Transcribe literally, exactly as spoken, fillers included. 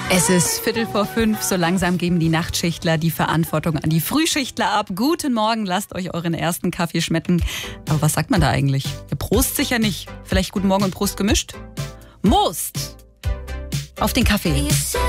Es ist Viertel vor fünf, so langsam geben die Nachtschichtler die Verantwortung an die Frühschichtler ab. Guten Morgen, lasst euch euren ersten Kaffee schmecken. Aber was sagt man da eigentlich? Ihr Prost sicher nicht. Vielleicht guten Morgen und Prost gemischt? Most! Auf den Kaffee.